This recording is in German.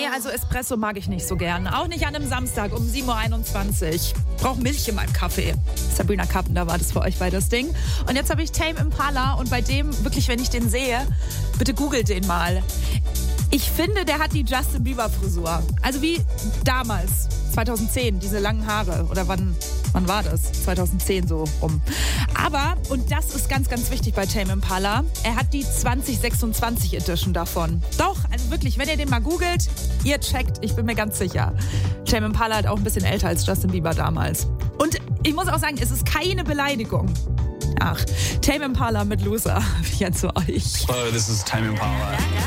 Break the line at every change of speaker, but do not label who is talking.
also Espresso mag ich nicht so gern. Auch nicht an einem Samstag um 7.21 Uhr. Ich brauche Milch in meinem Kaffee. Sabrina Carpenter war das für euch bei das Ding. Und jetzt habe ich Tame Impala und bei dem, wirklich, wenn ich den sehe, bitte googelt den mal. Ich finde, der hat die Justin Bieber Frisur. Also wie damals, 2010, diese langen Haare. Oder wann war das? 2010 so rum. Aber, und das ist ganz, ganz wichtig bei Tame Impala, er hat die 2026 Edition davon. Doch, also wirklich, wenn ihr den mal googelt, ihr checkt, ich bin mir ganz sicher. Tame Impala halt auch ein bisschen älter als Justin Bieber damals. Und ich muss auch sagen, es ist keine Beleidigung. Ach, Tame Impala mit Loser, jetzt für euch.
Hello, this is Tame Impala.